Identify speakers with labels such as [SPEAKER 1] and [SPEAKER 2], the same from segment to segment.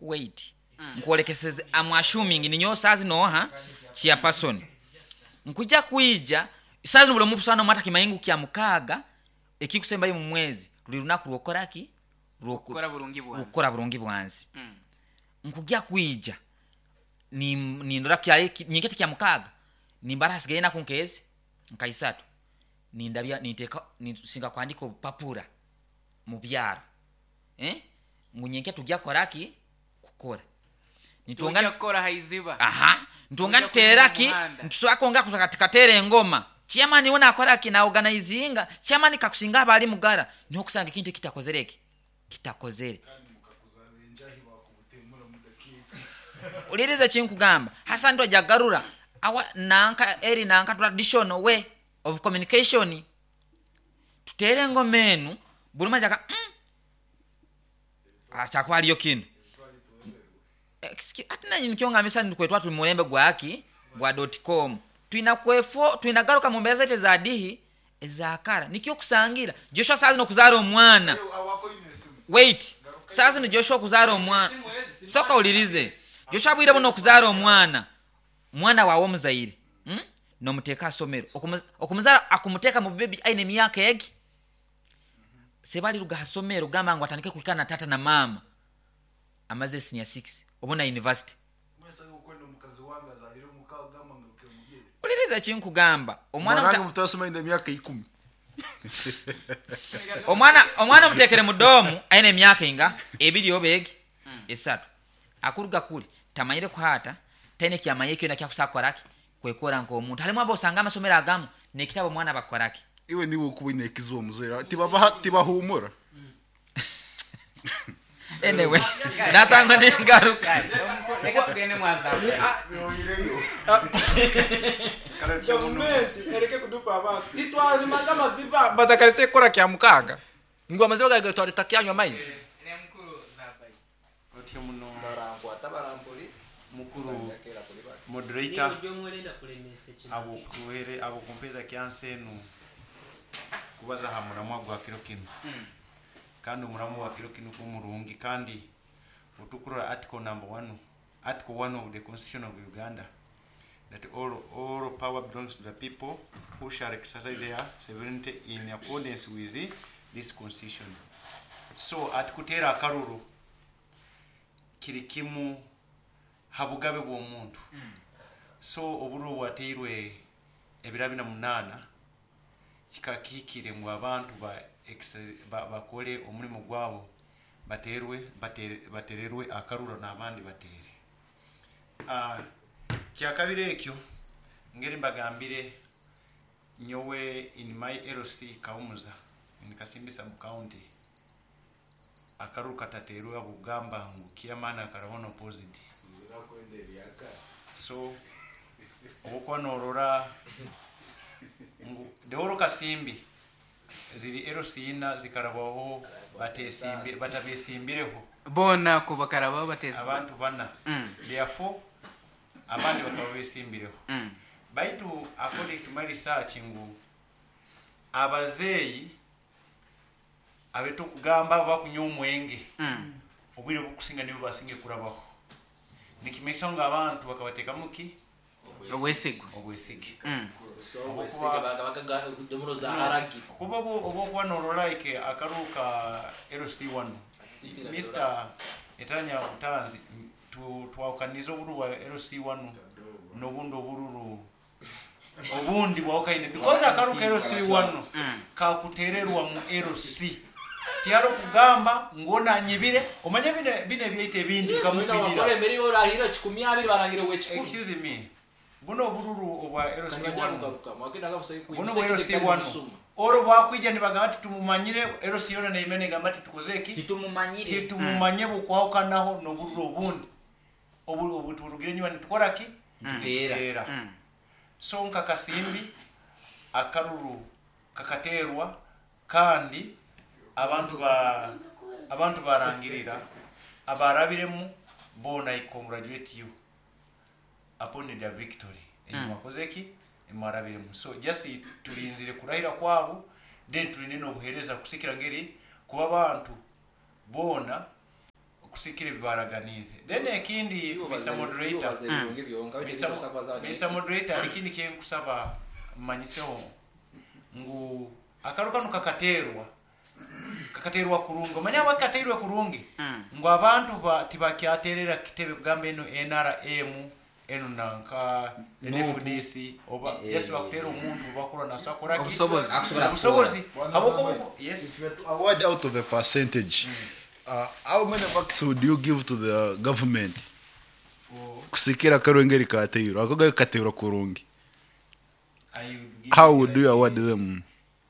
[SPEAKER 1] wait nkwolekeseze am assuming ninyo sazi noha chia person nkuja kuija sazi bulo mupusana mata kimayingu kya mukaga ekikusemba mu mwezi tuli lunaku lwokoraki lwokora burungi bwanzi nkujja kuija ni ndora kya nyingete kya mukaga ni mbarasi gena kunkezi nkaisatu ni ndabya niteka singa kwandiko papura mu byaro ngunyenke tujja koraki kukora
[SPEAKER 2] nitungana kora haiziba
[SPEAKER 1] ntungana tuteraki ntuswakonga kutakatere ngoma chiamani wona akoraki na organizinga chiamani kakusinga abali mugara niho kusanga kintu kitakozereke kitakozere uliriza chinkugamba hasa ndo jagarura awa nanka traditional way of communication tutere ngomenu buluma jaka atakwali yokino atina nyinkyonga mesa ndikwetwa tumulembe gwaki gwa.com tuina garuka mumbeza zete za dihi ezakara nikyo kusangira Joshua sazi no kuzara omwana wait sazi no Joshua kuzara omwana soka ulirize Joshua bwire bono kuzara omwana wawo muzaire no muteka somero okumuzara akumuteka mu baby aine myaka yegi sebali ruga hasomero gamba ngo atanike kuikana tata na mama amaze senior 6 obona university uliriza chinkugamba
[SPEAKER 3] omwana mutasoma inde myaka 10
[SPEAKER 1] omwana mutekere mudomu aine myaka inga ebiri obegi esatu akuruga kuli tamanyire kuhata tene kyamayekyo na kyakusakoraki kwekora ngo omuntu halimo abo sanga amasomero agamu nekitabo mwana bakoraki
[SPEAKER 3] iwe niwo kubine kizibo muzera tibahumura
[SPEAKER 1] anyway nasanga ningaruka
[SPEAKER 2] reka tugende mwaza
[SPEAKER 4] ereke kudupa abantu titwari magama ziba batakarese kora kya mukaga ngo amaziba gaga twari takyanywa maize
[SPEAKER 2] ne mukuru zabai
[SPEAKER 5] otye muno barangwa tabarampoli mukuru moderator abo kumpeza kyansenu kubaza hamura mwagwa kiro kino kandi umuramu wa kiro kino kumurungi kandi utukura article number 1 article 1 of the constitution of Uganda that all power belongs to the people who shall exercise their sovereignty in accordance with this constitution. So atukutera akaruru kirikimu habugabe bw'omuntu so oburu wateirwe ebirabina munana kikakikire mu abantu bakole omulimo gwabo batererwe akaruro n'abandi batere kyakabire ekyo ngeri mbagambire nyowe in my LC Kaumuza in Kasimbi sub county akaruru kataterwa bugamba ngo kiyamana karabona opposite so okwanorora Deoro Kasimbi ziri erosina zikarabaho batabesimbireho
[SPEAKER 2] bona kubakarabaho bateza
[SPEAKER 5] abantu bana therefore abandi bakabesimbireho baitu according to my research ngo abazeyi abeto kugamba bakunyomwenge obwire bukusinga nibo basinge kurabaho nikimesonga abantu bakabateka muki obwesige
[SPEAKER 6] so wesiga bagaga domuno za haragi
[SPEAKER 5] kubabu obokwanoro like akaruka LC1 Mr. Etanya utanzi twakanizo buru wa LC1 nobundo bururu obundi bwakaine because akaruka LC1 kakutererwa mu LC tiaro kugamba ngona nyibire omanye bine byeite bindi kamubidira
[SPEAKER 6] bakore meri borahira 12 barangire we 10
[SPEAKER 5] excuse me buno bururu obwa LC1
[SPEAKER 6] buno
[SPEAKER 5] LC1 oro bakwijja nibagati tumumanyire LC1 na imene gambati tukozeki titumumanye bukwahukanaho no bururu obundi obuturugire nywa nitukoraki tutera sonka Kasimbi akaruru kakaterwa kandi abantu barangirira abarabiremu bona I congratulate you upon their victory mwakozeki mwarabiremu so just tulinzire kurahira kwabo then tulinene obuhereza kusikira ngeri kuba abantu bona kusikira bibaraganize then ekindi Mr Moderator Mr Moderator ekindi kyenkusaba manyiseho ngu akaruka kakaterwa kurungi manya bakaterwa kurungi ngo abantu tibakyaterera kitebe kugamba eno NRM eno nanka NFDC oba yes bakutera umuntu bakura nasakora obusobozi aboko yes
[SPEAKER 3] If you had to award out of a percentage, how many bucks would you give to the government? Kusikira karongeri kateiro akoga kateiro kurungi. How would you award them?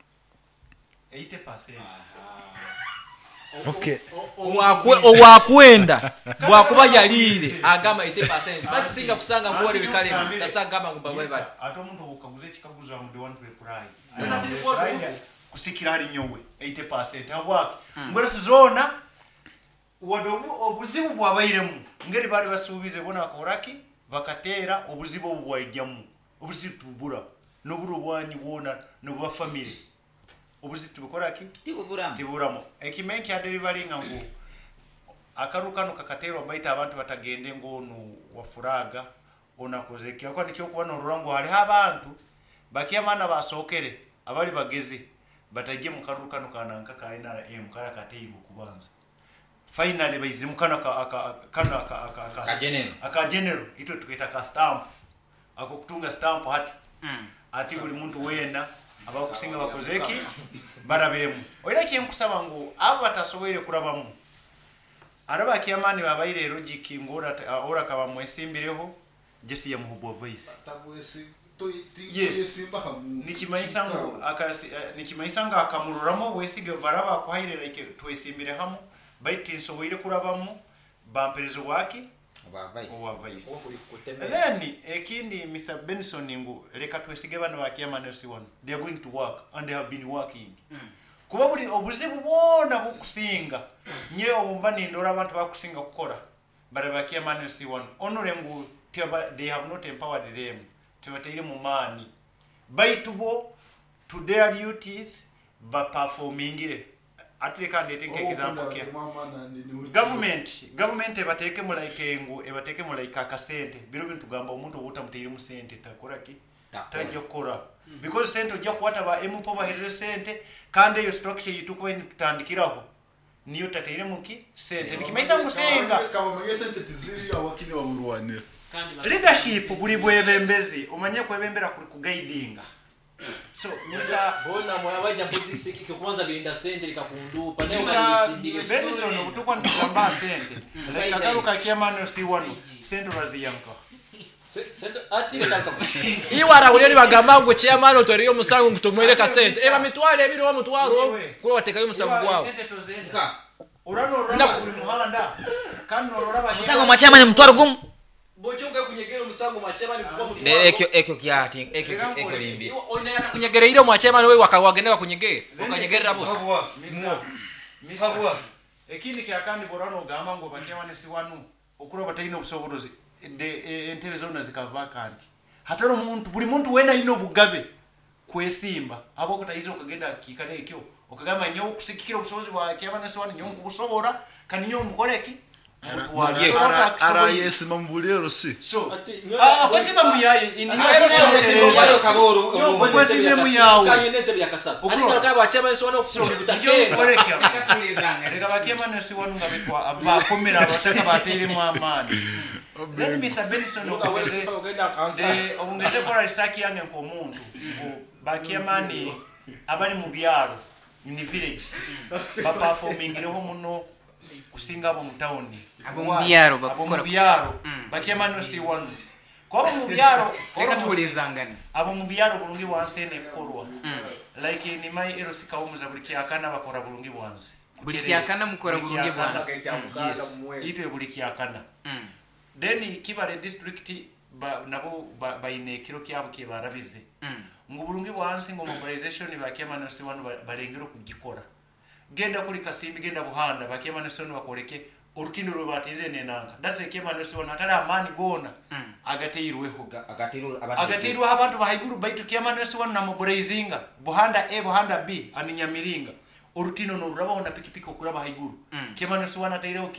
[SPEAKER 5] 80%.
[SPEAKER 3] Okay.
[SPEAKER 4] owakwenda bwakuba yalire agamba 80% bakisinga kusanga ngwali bikale tasagamba ngubaba bali
[SPEAKER 5] ate omuntu okaguze ekikaguza mu want to apply kusikira ali nyowe 80% abwaki ngwera zona obuzibu bwabairemu ngeri bali basuubize bona akoraki bakatera obuzibu obwajjamu obuzibu tubura noburu bwanyi wona nobuba family obuzibu tubukoraki tiburamo ekimenki adelivaringa ngo akarukano kakaterwa baita abantu batagende ngonu wafuraga onakozeki akwa nicho kubana orurango hali abantu bakiyamana basokere abali bagezi bataje mu karukano kananka ka NRM kara kateiro kubanza finally baizi mukana ka general ito tukita ka stamp akukutunga stamp ati buli muntu wena abakusinga bakozeki barabiremu oira kyenkusaba ngo abo batasobwere kurabamu araba kiyamani babaire logic ngora ora kaba mwesimbireho jesi ya muhubwa voice yes nikimayisanga akamururamo bwesige baraba kuhairera ike twesimbire hamo baiti nsobwire kurabamu bamperezo waki owa voice then ekindi Mr Benson ngo leka twesige bana bakiyamani siwona they are going to work and they have been working kuba buli obuzibu bona bukusinga nye obumbani ndora abantu bakusinga kukora barabakia manu siwon onorengu they have not empowered them tibatire mu mani baitubo to their duties ba performingire atleka ndetenge example kia government ebateke mu like akasente biro bintu gamba omuntu obuta mutire mu sente takora ki tajja kora because sente ojja kwata ba emupo baherere sente kandi iyo structure yituko ni tutandikiraho niyo tateire muki sente nikimaisa ngusenga
[SPEAKER 3] kama menge sente tiziri awakini wa burwanira
[SPEAKER 5] leadership buli bwebembezi omanye kwebembera kuli ku guidinga so Mr
[SPEAKER 6] bona mwabaja politics kiko kwanza linda sente likakundupa leo balisindike
[SPEAKER 5] Benson obutukwa ntamba sente like agaruka kiamano si wano sente baziyanka
[SPEAKER 4] iwara ulio bagamba ngo chairman toriyo musango ngutomwereka sente eba mitwale ebiri wa mutwaro kulo watekayo musango gwao
[SPEAKER 5] urano kuri muhanda kandi norora
[SPEAKER 1] musango mwa chairman mutwaro gumu
[SPEAKER 6] bochonga kunyegera musango mwa chairman kuba mutwaro
[SPEAKER 1] ekyo kyati ekyo limbi
[SPEAKER 4] ona yaka kunyegera ile mwa chairman wewe wakawagenera kunyegera ukanyegerera boss
[SPEAKER 5] Mr. ekindi kyakandi borano gamba ngo bakiyamane si wanu okulo batayina obusobozi entebe zona zikava kandi hataro muntu buli muntu wena ino bugabe kwesimba abo kutayizo kagenda kikale ekyo okagamba nyo kusikikira obusobozi bwa kyabana sewani nyo kubusobora kandi nyo mukoleki
[SPEAKER 3] ara yes mambulero si
[SPEAKER 5] so kwesiba muyaye indiyo
[SPEAKER 6] kaboro
[SPEAKER 5] kwesiba muyawe
[SPEAKER 6] kanye nete byakasaba ariko kaba cyabana sewani okubutakera
[SPEAKER 5] koleki akatulizanga reka bakiyamana sewani ngabitwa abakomera abataka batere mu amani then Mr Benson ongeze kora risaki yange ko muntu bakiyamani abali mu byaro in the village ba performing leho muno kusinga abo mu town
[SPEAKER 2] abo mu byaro bakora
[SPEAKER 5] bakiyamani si one ko mu byaro
[SPEAKER 2] ekatulizangani
[SPEAKER 5] abo mu byaro bulungi bwansene korwa like ni mai erosika umuza buliki akana bakora bulungi bwanse
[SPEAKER 2] buliki akana mukora bulungi bwanse
[SPEAKER 5] yes ite buliki akana then kibare district nabo bayine kiro kyabo kibarabize ngo burungi bwansi ngo mobilization bakiyamana se wanu barengero kugikora genda kuri Kasimbi genda Buhanda bakiyamana se wanu bakoreke urutindo rubatize nenanga that's ekiyamana se wanu hatala amani gona agateirweho agateirwa abantu bahiguru baitu kiyamana se wanu na mobilizinga Buhanda Buhanda B aninyamiringa urutindo no rurabona pikipiki okuraba haiguru kiyamana se wanu ataireho ki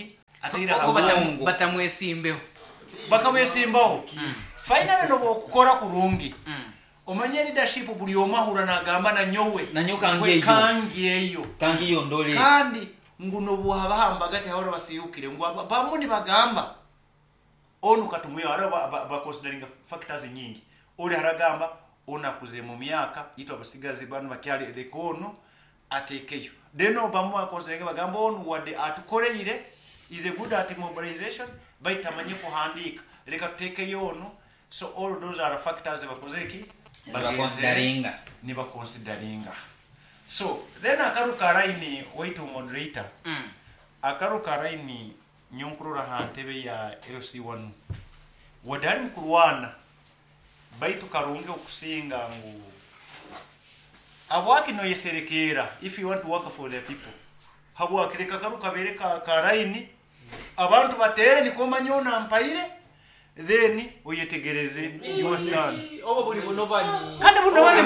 [SPEAKER 5] atayira
[SPEAKER 2] batamwesimbeho
[SPEAKER 5] bakamwesimbaho finally no okukora kurungi omanye leadership buli omahura nagamba nanyowe
[SPEAKER 1] kangiyo ndole
[SPEAKER 5] kandi nguno bwabahamba gati abaro basiyukire ngo bamuni bagamba onu katumwe ara ba considering factors nyingi oli haragamba ona kuze mu myaka ito abasigazi banu bakyali lekono atekeyo deno bamu considering bagamba onu wade atukoreire is a good at mobilization baitamanye kuhandika leka tutekeyo onu so all those are factors bakozeki
[SPEAKER 1] consideringa
[SPEAKER 5] ni ba consideringa so then akaruka raini wait to moderator akaruka raini nyonkurura hantebe ya LC1 wadari mkurwana baitu karunge okusinga ngu abwaki no yeserekera if you want to work for the people habwa kireka karuka bereka karaini abantu batere ni komanyona mpaire then uyetegereze you stand
[SPEAKER 6] obo buli bunobani
[SPEAKER 5] kandi bunobani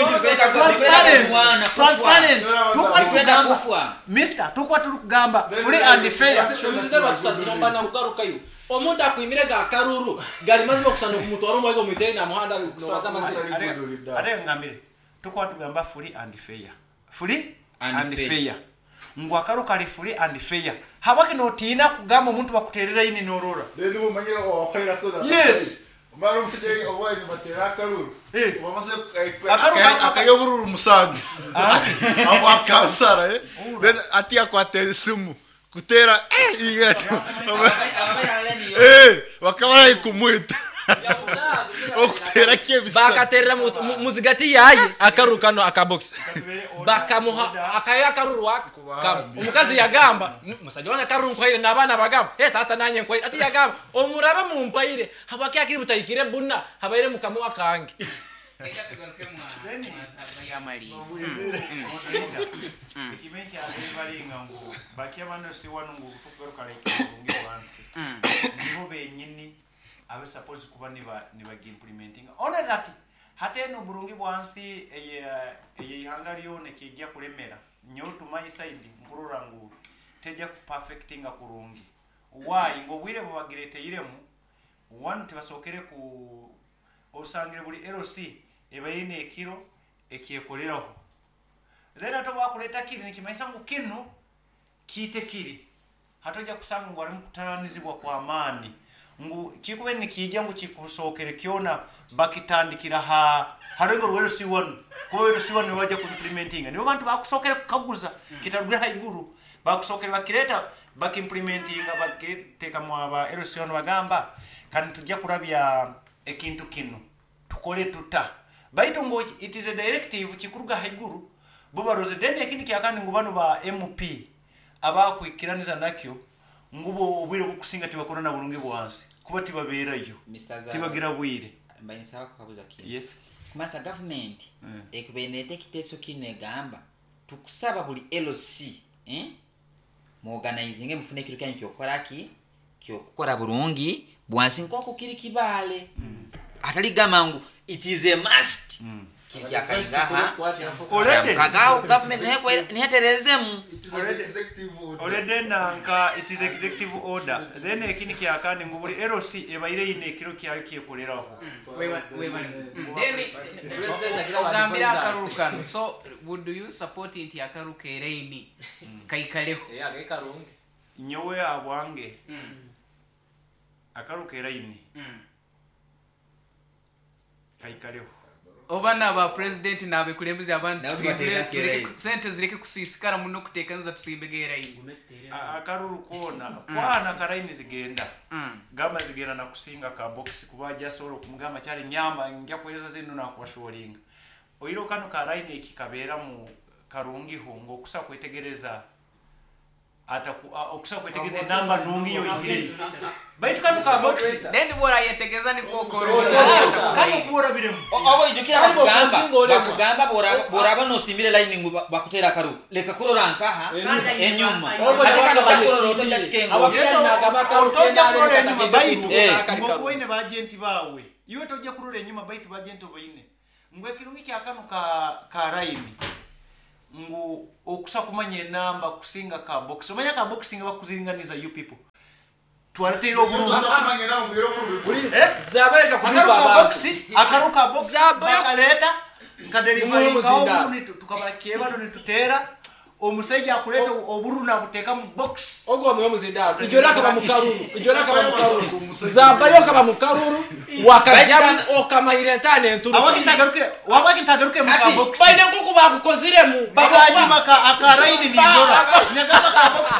[SPEAKER 5] transparent tukwa mister tukwa turukugamba free and fair
[SPEAKER 6] shomizide batusazira mbana kugaruka yo omuntu akwimire ga karuru gali mazimo kusana kumutwaro mwego miteye na muhanda no bazamaze
[SPEAKER 5] are ngambire tukwa tugamba free and fair ngwa karuka li free and fair habaki no tina kugamba umuntu bakuterera ini norora
[SPEAKER 3] Ndio manyira okhaira ko da.
[SPEAKER 5] Yes.
[SPEAKER 3] Maro musije obwani batera karuru. Bamase
[SPEAKER 5] Akayobururu
[SPEAKER 3] musangi. Abo akansara then atia kwate simu kutera igeto. Wakabara ikumwita. Okutera kebisa.
[SPEAKER 4] Bakaterera muzigati yayi akarukano akabox. Bakamuha akaya karuru wako. Umukazi yagamba musaje wanga karuru kwaire nabana bagamba tata nanye kwaire ati yagamba omuraba mu mpaire habaki akiri butayikire bunna habaire mukamu wakange
[SPEAKER 5] Ikimenti alivalinga ngo bakia bano si wanu ngo tugaruka like ngi wansi nibo benyini abe suppose kuba ni ba implementing ona that hate no burungi bwansi eye hangariyo ne kijya kuremera nyo to my side mpururangu teja ku perfectinga kurungi why ngo bwire bo bagirete iremu one tibasokere ku osangire buli LC ebayine ekiro ekyekoleraho then ato bakuleta kiri nikimaisa ngo kino kite kiri hatoja kusanga ngo ari mukutaranizibwa kwa amani ngo kikube nikijya ngo kikusokere kiona bakitandikira harengo LC1 ko LC1 baje ku implementing nibo bantu bakusokere kukaguza kitarugwe haiguru bakusokere bakireta bakimplementing bakiteka mu aba LC1 bagamba kandi tujja kurabya ekintu kino tukole tuta baito ngo it is a directive kikuruga haiguru boba resident yakindi kyakandi ngo bano ba MP abakwikiraniza nakyo ngubo obwire bukusinga tibakora na bulungi bwansi kuba tibaberayo tibagira bwire
[SPEAKER 1] mbani sawa kukabuza kintu
[SPEAKER 5] yes
[SPEAKER 1] kumasa government ekubenete kiteso kinegamba tukusaba buli LC mu organizing mufune kiru kyanyu kyokukora bulungi bwansi nkoko kiri kibale atali gamangu it is a must kiki akaigaha
[SPEAKER 5] already
[SPEAKER 1] kagao government neterezemu
[SPEAKER 5] already nanka it is executive order then ekini kyakandi ngubuli LC ebaire ine kiro kyayo kyekoleraho
[SPEAKER 2] then ogambira akarukano so would you support it yakaruka ereini kaikaleho
[SPEAKER 6] akarunge
[SPEAKER 5] nyowe abwange akaruka ereini kaikaleho
[SPEAKER 2] obana ba president nabe kulembeza abantu sente zireke kusisikara muno kutekanza tusimbegera ingu
[SPEAKER 5] akaruru kona kwana karaini zigenda gama zigenda na kusinga ka box kubaja solo kumgama cyari nyama njya kweza zino na kwashoringa oyiro kano karaini kikabera mu karungi hongo kusa kwetegereza ata okusa kwetegeza namba nungi yo ihire baitu kanu ka box
[SPEAKER 2] then bora yetegeza ni kokoro
[SPEAKER 5] kanu kubora biremu
[SPEAKER 1] obo ijukira bakugamba bora bano simire line ngo bakutera karu leka kuroranka ha enyuma ate kanu kakuro to chachikengo
[SPEAKER 6] abakana gabakaru kenda
[SPEAKER 5] baitu ngo ine ba agent bawe iwe toje kurura enyuma baitu ba agent obayine ngwe kirungi kyakanu ka raini ngu okusa kumanye namba kusinga ka box omanya ka boxing bakuzinganiza you people
[SPEAKER 7] twaratera oburuzi
[SPEAKER 6] zabereka
[SPEAKER 7] akaruka box bakaleta kadelivaringaoburu tukabakeba nitutera omusajja akuleta oburu nabuteka mu box
[SPEAKER 6] ogwo mwe muzinda ijoraka bamukaruru zabayo kaba mukaruru wakajya okamayire ntane enturu
[SPEAKER 7] awakintagaruke mu box
[SPEAKER 6] bayine kuko bakukozire mu
[SPEAKER 7] bakajimaka akaraini nijora nyagama ka box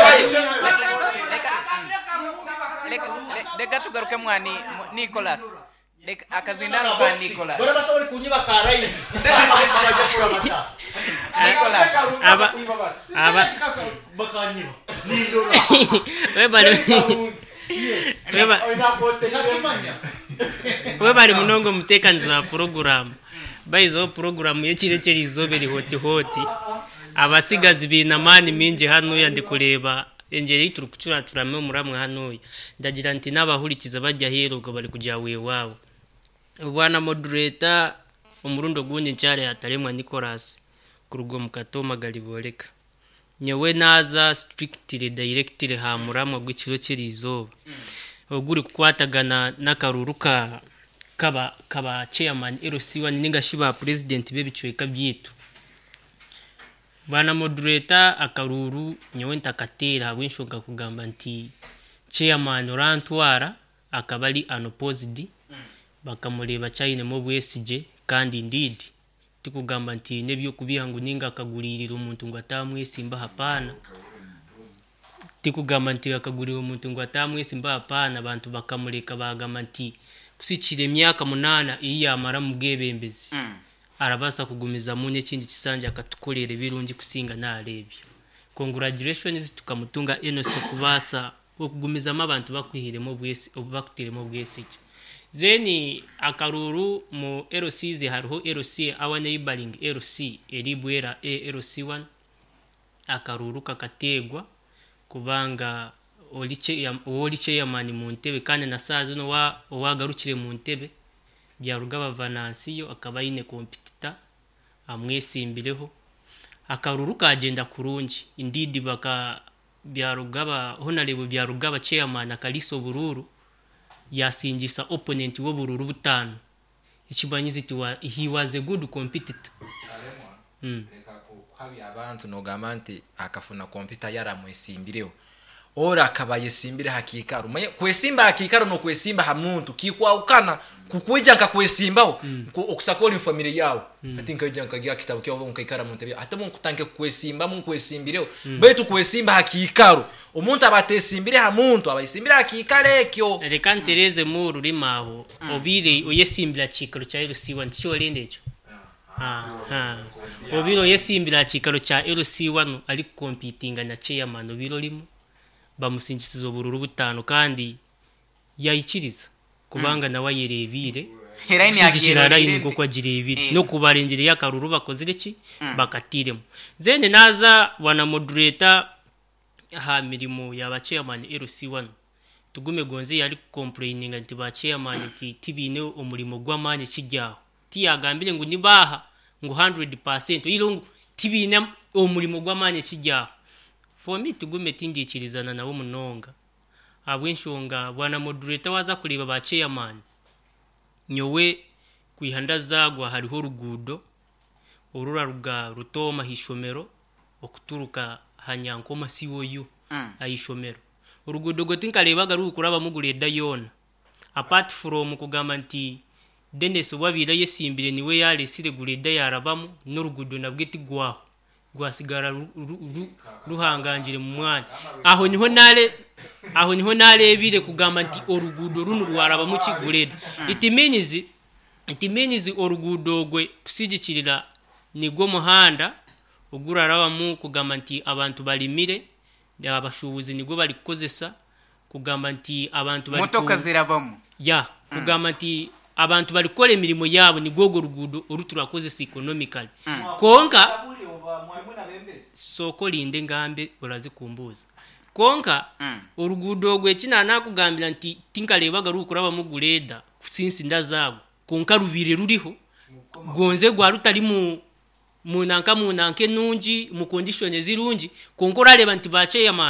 [SPEAKER 2] Deka tugaruke mwani Nicholas. Deka akazindano kwa Nicholas.
[SPEAKER 7] bora basore kunyiba karaini
[SPEAKER 2] Nicholas.
[SPEAKER 8] aba
[SPEAKER 7] bakanyiba
[SPEAKER 8] we bari munongo mutekaniza program baizo program yekirekeri izoberi hoti abasigazi binamani minje hano yandi kureba engeri turame muramwe hano ndagira nti nabahurikiza bajya hero ngo bari kujya wewawe ubwana moderator umurundo gunye ncyare hataremwa Nicholas kurugo mukatoma galiboreka nyewe naza strictly directly ha muramwe gw'ikiro kirizoba oguri kukwatagana n'akaruruka kaba chairman LC1 ningashiba president bebichweka byitu bana moderator akaruru nyewe ntakatera habwinshoka kugamba nti chairman orantwara akabali unopposed bakamureba cyane mu bwesije kandi indeed tikugamba nti nebyo kubihangu ninga akagulirira umuntu ngo atamwesimba hapana tikugamba nti akagulirira umuntu ngo atamwesimba hapana abantu bakamureka bagamba nti kusikire myaka 8 iyamara mu bwebembezi arabasa kugumiza munye kindi kisanja akatukolera birungi kusinga narebyo congratulations tukamutunga enoso kubasa okugumiza abantu bakwihiremo bwesi obakutiremo bwesije zeni akaruru mu LCs hariho LC our neighboring LC eribwera LC1 akaruru kakategwa kubanga oliche yamani mu ntebe kandi nasazo no wagarukire mu ntebe byarugaba Vanansiyo akaba ine competitor amwesimbireho akaruru kagenda kurungi indidi baka byarugaba honarebo byarugaba chairman akaliso bururu yasingisa opponent wo bururu butano ikibanyizi tiwa he was a good competitor
[SPEAKER 4] reka ko habi abantu no gamanti akafuna computer yaramwesimbireho ora akabaye simbire hakikaru kwesimba hakikaru no kwesimba hamuntu kikwaukana kukuija nkakwesimbaho okusakora family yawo ati nkajya nkagira kitabu cyo nkayikara mu ntebe ate munku tanke kwesimba munku kwesimbireho betu kwesimba hakikaru umuntu abatesimbire hamuntu abayisimbira hakikare kyo
[SPEAKER 8] reka ntereze mu rurimaho obire oyesimbira chikaro cha LC1 cyo lendecho obiro yesimbira chikaro cha LC1 ali competing na chairman obiro limo bamusingisizo bururu butano kandi yayikiriza kubanga nawe yerebire
[SPEAKER 2] Heraini
[SPEAKER 8] yakiraraini goko agirebire no kubarengere yakaruru bakozire ki bakatiremo zene naza wana moderator ha mirimo yaba chairman LC1 tugume gonze yari complaining nti ba chairman tibine umurimo gw'amanye kijyaho tiyagambire ngo nibaha ngo 100% ilo tibine umurimo gw'amanye kijyaho for me tugume tindikirizana nabo munonga abwenshonga bwana moderator waza kureba ba chairman nyowe kwihanda zagwa hariho rugudo urura ruga rutoma hishomero okuturuka hanyankoma siwoyo ayishomero urugudo gotinkarebaga rukuraba mugureda yona apart from kugamba nti Dennis wabira yesimbire niwe yale sire gureda yarabamo n'urugudo nabweti gwaho gwasigara ruhangangire mu mwana aho niho narebire kugamba nti orugudo runo rwaraba mu kigureda it means orugudo gwe kusijikirira nigo muhanda oguraraba mu kugamba nti abantu balimire abashubuzi nigo bali kozesa kugamba nti abantu bali
[SPEAKER 2] motoka zirabamo
[SPEAKER 8] ya kugamba nti abantu bali kole milimo yabo nigogo rugudo orutura kozesa economically konka soko linde ngambe olazikumbuza konka orugudo gwe kinana kugambira nti tinkalebaga rukuraba mugureda kusinsi ndazago konka rubire ruriho gonze gwa rutali mu munanke nungi mu condition zirungi konkora leba nti ba chairman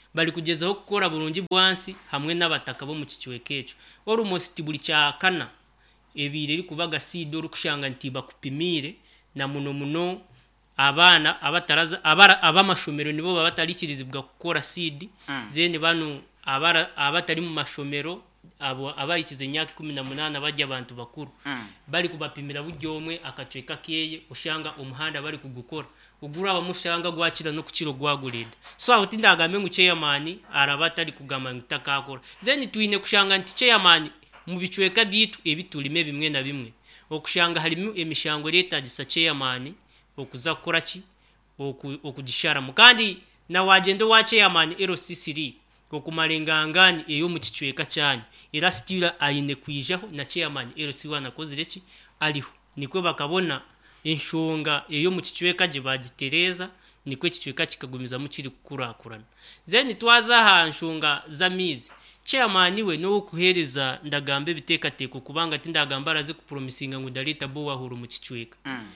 [SPEAKER 8] bali kugezaho gukora burungi bwansi hamwe n'abataka bo mu kichweka eco almost buli cyakana ebire iri kubaga seed orukushanga nti bakupimire na muno abana abataraza abamashomero nibo babatalikirizibwa gukora seed zene banu abatari mu mashomero abo abayikize nyaka 18 bajya abantu bakuru bali kubapimira buryomwe akacweka keye ushanga umuhanda bali kugukora ugura abamushanga gwakira no kukiro gwagurida so aho tindagambe ngo chairman arabatari kugama ngitakakora zeni tuine kushanga nti chairman mu bicweka bitu ebitulime bimwe na bimwe okushanga harimo emishango leta gisa chairman okuza gukora ki okudishara mukandi na wagendo wa chairman LCCR okumalengangani eyo mu kicweka cyane era stila ayine kwijaho na chairman LC1 akozire ki aliho nikwe bakabona enshonga eyo mu kicweka je bagitereza nikwe kicweka kikagumiza mu kiri kukurakurana zeni twaza ha nshonga za mizi chairman we no kuhereza ndagambe bitekateko kubanga tindagamba araze kupromisinga ngo dalita bo wahuru mu kicweka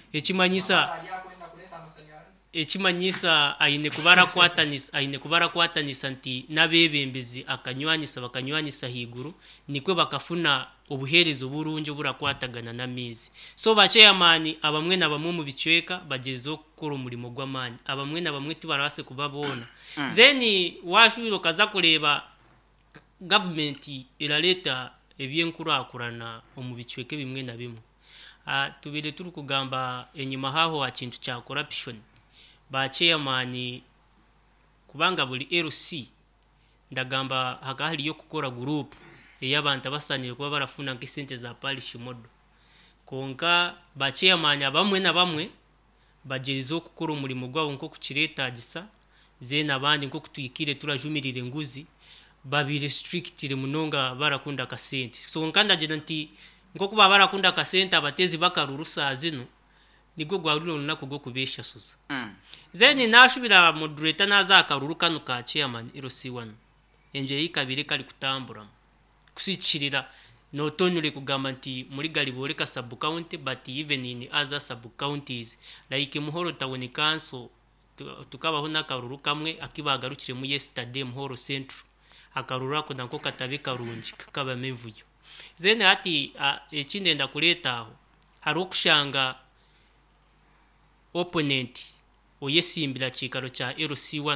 [SPEAKER 8] ekimanyisa ayine kubara kwatanisa nti nabebembezi akanywanisa bakanywanisa higuru nikwe bakafuna obuherezo burunje burakwatagana na mizi so ba chairman abamwe na bamwe mu bicweka bagezo gukora umurimo gw'amani abamwe na bamwe tibarase kubabona zeni washuro kaza kureba government iraleta ebyenkurakurana mu bicweke bimwe na bimwe tubire turi kugamba enyuma haho wa kintu cya corruption ba chairman kubanga buli LC ndagamba hakahali yo kukora group y'abantu abasanire kuba barafuna nk'isente za parish modo konka ba chairman abamwe na bamwe bagerizo kukora umurimo gwabo nko kukireta gisa zena abandi nko kutwikire turajumirire nguzi babi restrictire munonga barakunda kasente so nkanda je nti nko kuba barakunda kasente abatezi bakarurusa zino nigwo gwaruno nako go kubesha suza zeni nashubira moderator naza akaruruka nuka chairman LC1 enje yikabire kali kutambura kusichirira no tonule kugamba nti muri galiboreka sub county but even in other sub counties like Muhoro Town Council tukabaho nakaruru kamwe akibagarukire mu yesterday Muhoro Central akarura ko nako katabe karungi kakaba mevuyo zene ati ekinde ndakuleta aho harukushanga opponent oyesimbira chikaro cha LC1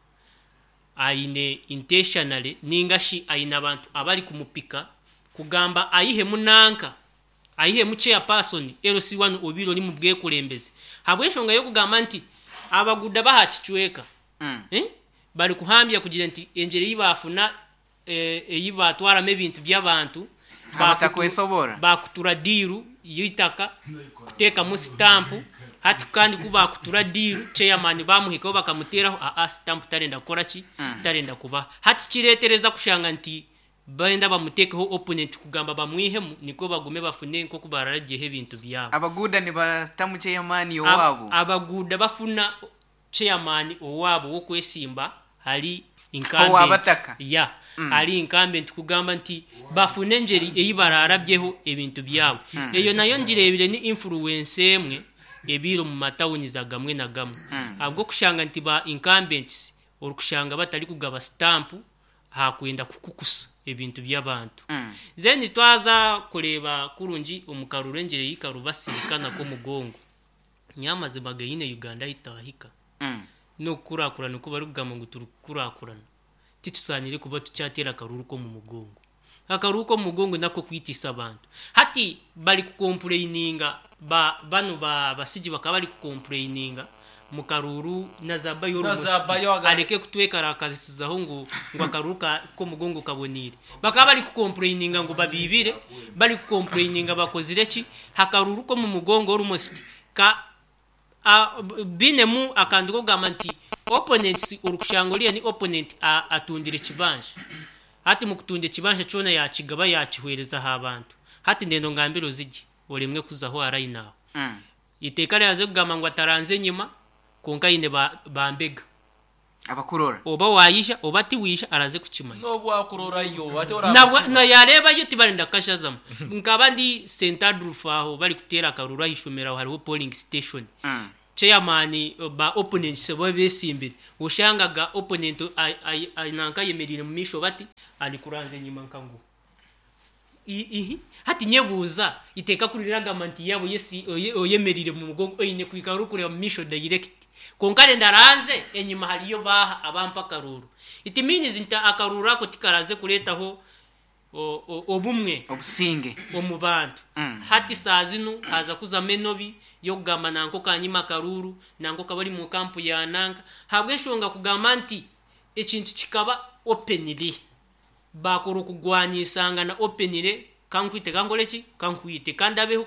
[SPEAKER 8] aine intentionally ningashi aina abantu abali kumupika kugamba ayihe munanka ayihe mu chairperson LC1 obiro ni mubwe kulembezi habweshonga yo kugamba nti abaguda bahachicweka bali kuhambya kugira nti enjere yibafuna yiba twara mebintu by'abantu
[SPEAKER 2] batakwesobora
[SPEAKER 8] bakutura diru yitaka kuteka mu stamp hati kandi kuba kutura diru chairman bamuhikaho bakamuteraho stamp tarenda gukora ki tarenda kuba hati kiretereza kushanga nti baenda bamutekeho opponent kugamba bamwihemu niko bagume bafune nko kubararagiye ibintu byabo
[SPEAKER 2] abaguda ni batamu chairman owabo
[SPEAKER 8] abaguda bafuna chairman owabo wo kwesimba hali incumbent ali incumbent kugamba nti bafune njeri eyibararabyeho ebintu byabo eyo nayo njirebire ni influence emwe ebiro mu matawuni za gamwe na gamwe abwo kushanga nti ba incumbents orukushanga batali kugaba stamp hakwenda kukukusa ebintu by'abantu zeni twaza kureba kurungi omukarurengere yikarubasirikana ko mugongo nyamaze magayine Uganda hitahika no kurakurana ko bari kugama ngo turukurakurana titusanyire kuba tucyatera karuru ko mu mugongo akaruko mu mugongo nako kwitisa abantu hati bali kukomplaininga bano basiji bakabali kukomplaininga mukaruru nazabayo aleke kutweka akazisizaho ngo akaruka ko mugongo kabonire bakabali kukomplaininga ngo babibire bali kukomplaininga bakozire ki hakaruru ko mu mugongo almost ka binemu akandiko gamanti opponents urukushangoliya ni opponent atundire kibanje hati mukutunde kibanje cyona yakigaba yakihwereza ha abantu hati ndendo ngambiro zigi olemwe kuzaho arayinaho itekare yaze kugama ngo ataranze nyima konka ine bambega
[SPEAKER 2] abakurora
[SPEAKER 8] oba wayisha oba tiwisha araze kukimanya
[SPEAKER 6] no bwakurora yo ate ora
[SPEAKER 8] na yareba yuti barinda kashazama nkaba ndi center drufaho bari kutera karura ishomera hariho polling station chairman ba opponent sebo besimbire ushangaga opponent nanka yemerire mu misho bati alikuranze nyuma nkangu hati nyebuza iteka kuriraga manti yabo yesi oyemerire mu mugongo oyine kwikaru kure mu misho direct konkale ndaranze enyuma haliyo baha abampa karuru itimini zinta akarura ko tikaraze kuretaho obumwe
[SPEAKER 2] obusinge
[SPEAKER 8] omubantu hati sazinu haza kuza menobi yo kugamba nanko kanyima karuru nanko kabari mu kampu ya nanka habwe shonga kugamba nti ekintu kikaba openly bakuru kugwanyisanga na openly kankwite kangoleki kankwite kandabeho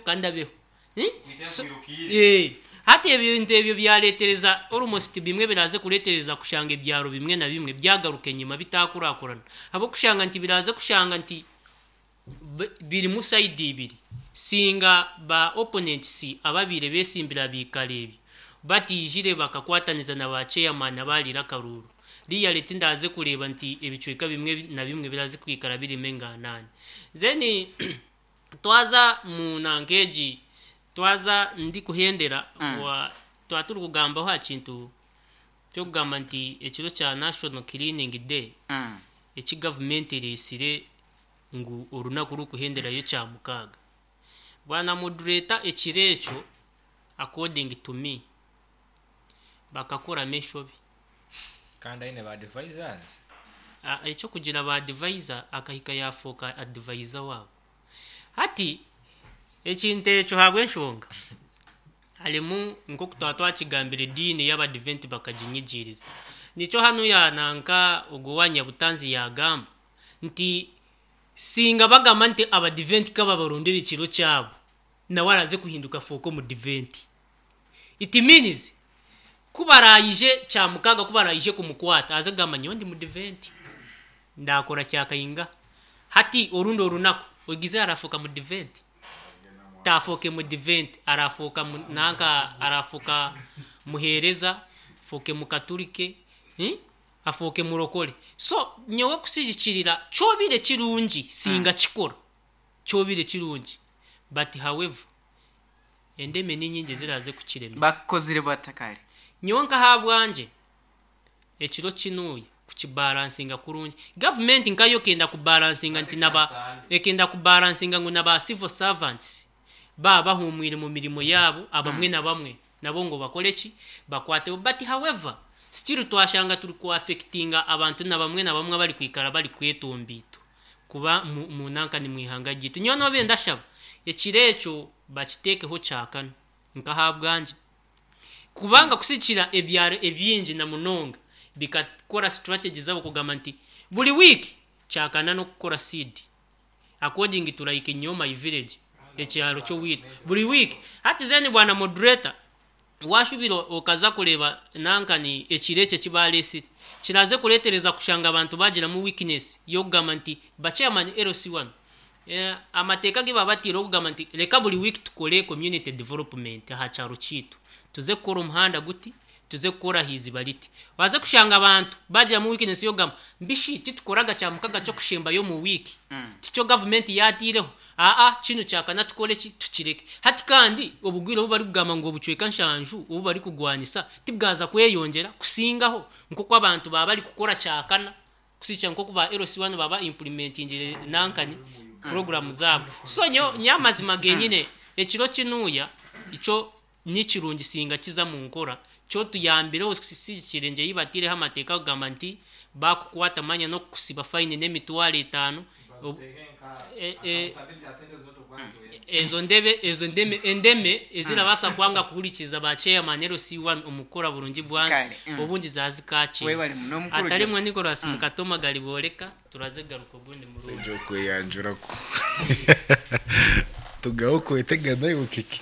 [SPEAKER 8] hati ebintu ebyo byaletereza almost bimwe biraze kuletereza kushanga ebyaro bimwe na bimwe byagaruke nyuma bitakurakurana abo kushanga nti biraze kushanga nti biri mu side ibiri singa ba opponents ababire besimbira bikalebi batijire bakakwataniza na ba chairman abalira karuru reality ndaze kureba nti ebicweka bimwe na bimwe biraze kwikara biri menganane zeni twaza mu nangeji twaza ndi kuhendera wa twaturu kugamba ho kintu cyo kugamba nti ekiro kya National Cleaning Day eki government irisire ngu orunaku rukuhendera yo kya mukaga bwana moderator ekirecho according to me bakakora meshobi
[SPEAKER 4] kanda ine ba advisors
[SPEAKER 8] ekyo kugira ba advisor akahika yafoka advisor wabo hati ekintu ekyo habwe nshonga alimu nko kutwatwa kigambire dini y'abadvent bakajinyigiriza nico hano ya nanka ogowanya butanzi yagamba nti singa bagamba nti abadvent kaba barondera ikiro cyabo na waraze kuhinduka foko mu advent it means kubarayije cya mukaga kubarayije kumukwata azagamba nyondi mu advent ndakora cyakayinga hati orundo runako ogize arafoka mu advent tafoke mu advent arafoka nanka arafoka muhereza foke mu katolike afoke mu rokole so nyewe kusijikirira cyobire kirungi singa kikora cyobire kirungi but however endeme ninyinge ziraze kukiremeza
[SPEAKER 2] bakozire batakari
[SPEAKER 8] nyewe nka habwanje ekiro kinuye kukibalansinga kurungi government nkayo kenda kubalansinga nti naba ekenda kubalansinga ngo naba civil servants baba humwire mu mirimo yabo abamwe na bamwe nabo ngo bakoleki bakwate but however still twashanga turi ku affectinga abantu na bamwe bari kwikara bari kwetombito kuba mu nanka ni mwihanga gitu nyo no benda shaba ekirecho bakiteke ho cyakana nkahabwanje kubanga kusikira ebyaro ebyinji na munonga bikakora strategy zabo kugamba nti buli week cyakana no gukora seed according to like nyoma village ekyaro cyo wita buli week hati zeni bwana moderator washubiro okaza kureba nankani ekireke kibalesi kiraze kuletereza kushanga abantu bagira mu weakness yo kugamba nti bachairman LC1 amateka giba batiro kugamba nti reka buli week tukole community development ha cyaro kitu tuze kukora umuhanda guti tuze kukora hizi baliti waze kushanga abantu bagira mu weakness yo kugamba mbishi titukoraga cya mukaga cyo kushemba yo mu week ticho government yatireho kino cyakana tukole ki tukireke hati kandi obugwiro bo bari kugamba ngo bucweka nshanju ubu bari kugwanisa tibwaza kweyongera kusingaho nko kwa abantu baba bari gukora cyakana kusica nko kuba LC1 baba implementing nankani program zabo so nyamazima genyine ekiro kinuya ico nikirungi singa kiza mu nkora cyo tuyambire osisikirenge yibatire hamateka kugamba nti bakukwata manya no kusiba fine ne mitwale 5 ezo ndeme ezirabasa kwanga kuhurikiza ba chairman LC1 umukora burungi bwanze obundi zazikache atari mwe Nicolas mukatoma galiboreka turazegaruka bundi mu rugo
[SPEAKER 3] sejo kweyanjura ko tugaho kwetega nayo kiki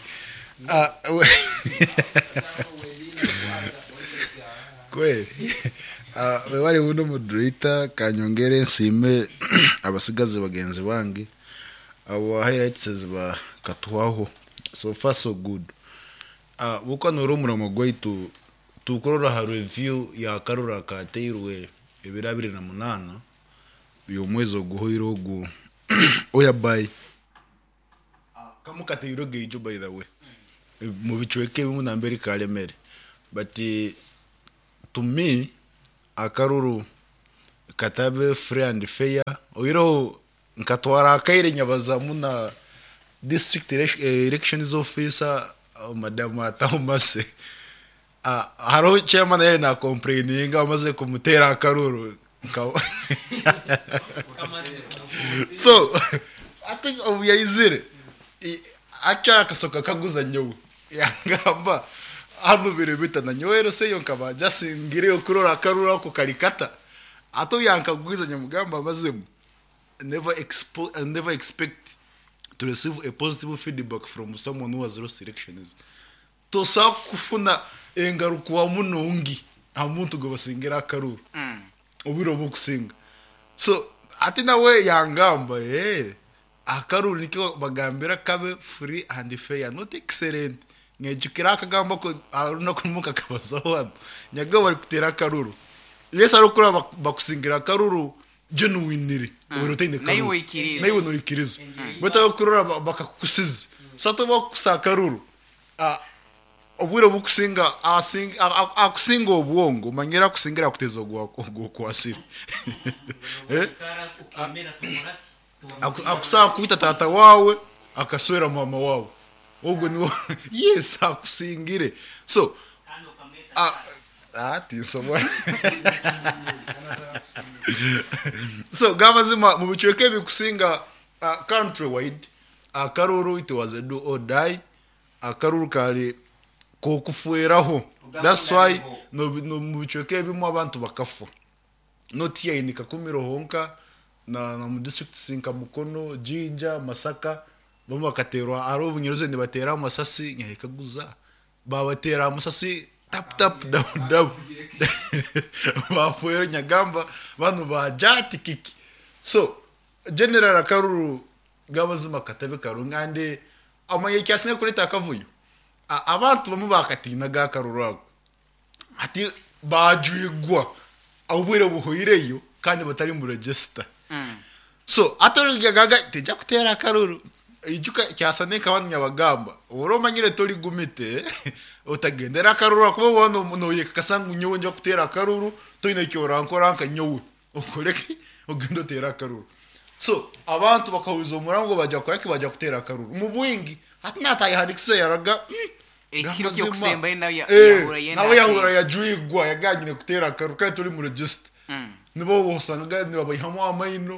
[SPEAKER 3] kweli wale uno moderator kanyongere nsime abasigaze bagenzi bangi abo highlights ba katwaho so far so good buko norumura magwaitu tukorora ha review ya karura kateirwe ebirabire na munana byo mwezo guhoiro gu oya by kamukateiro gejo by the way mu bichweke bimu na mbere kalemere but to me akaruru katabe free and fair oiro nkatwara akaire nyabaza muna district elections officer madam Atamase haro chairman yeye na complaining amaze kumutera akaruru so I think obuyizire acha kasoka kaguza nyowe yangamba hano bire bitana nyoero se yonkaba jasingire okurora akarura ko karikata ato yankaguza nyamugamba amazemu never expect to receive a positive feedback from someone who has lost elections to sakufuna engaruko wa munongi amuntu go basingira akaruru obiro bokusinga so atina we yangamba akaruru nikyo bagambira kabe free and fair not excellent ngejukira akagamba ko aruna kumuka kabazo nyaga bari kutera akaruru yesa rukura bakusingira akaruru genuinely urutende
[SPEAKER 2] karuru
[SPEAKER 3] nayo no ikiriza bata kurura bakakusiza sato bakusakaruru obwiro bukusinga akusinga obwongo manyera kusingira kutezo kwasiri akusa kuita tata wawe akaswera mama wawe ubwo ni yes akusingire so tinsomwa so gamazima mu bichweke bikusinga country wide akaruru it was a do or die akaruru kali ko kufueraho that's why no mu bichweke bimu abantu bakafa not here in Kakumiro honka na mu district sinka Mukono Jinja Masaka bamwe bakaterwa aro bunyeroze ne batera amasasi nyahikaguza babatera amasasi tap down bafuera nyagamba banu bajati kiki so general akaruru gabazuma katabe karungande amaye cyasine kureta akavuyo abantu bamwe bakatina gakaruru ati bajwigwa awubire buhoireyo kandi batari mu register so atorige gaga tejya kutera akaruru ijuka cyasane kabanya bagamba uroma nyire tori gumite utagendera akaruru kuba wono noye kasangu nyowe njya kutera akaruru toine cyora nkoranka nyowe ukoreki ugendo tera akaruru so abantu bakahuza umurango bajya koreki bajya kutera akaruru mu bwingi atinata yahandikise yaraga
[SPEAKER 2] ikiro cyo kusemba
[SPEAKER 3] nawe yahura yajwigwa yaganyine kutera akaruru kandi turi mu register nibo bosanga niba bayihamo amaino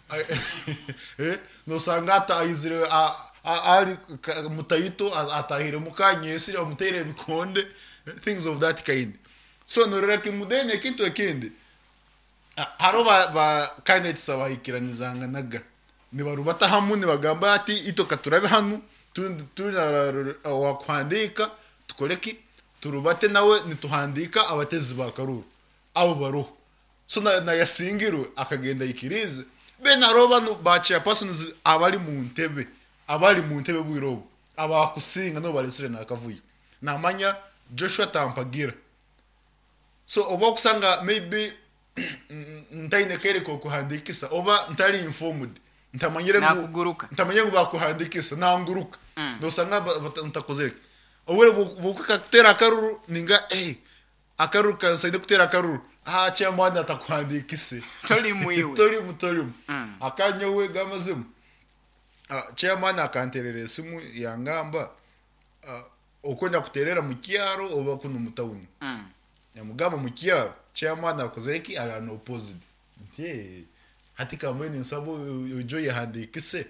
[SPEAKER 3] no sangata ayizire ali mutayito atahire mukanyesi amutere bikonde things of that kind so no reki mudene kintu ekindi haro ba candidates abahikiranizanga naga ni barubata hamwe ni bagamba ati itoka turabe hanu tuna wakwandika tukoleki turubate nawe nituhandika abatezi bakaruru abo baro so na yasingirwe akagenda ikirize bena robanu bacha persons abali mu ntebe bwirobo abakusinga no balisire nakavuyo namanya Joshua Tampagira so oba kusanga maybe ntaine kere ko kuhandikisa oba ntari informed ntamanyire ngo bakuhandikisa nanguruka no sanga ntakozere obure bukuka kutera akaruru ninga akaruru kansaide kutera akaruru cha mwana atakuhandikise tolimu akanyowe gamazimu cha mwana akanterere simu yangamba okwenda kuterera mu kiaro oba kuno mutawuni nyamugamba mu kiaro cha mwana akozereki ala no opposite hatika mwene nsabo ujo yahandikise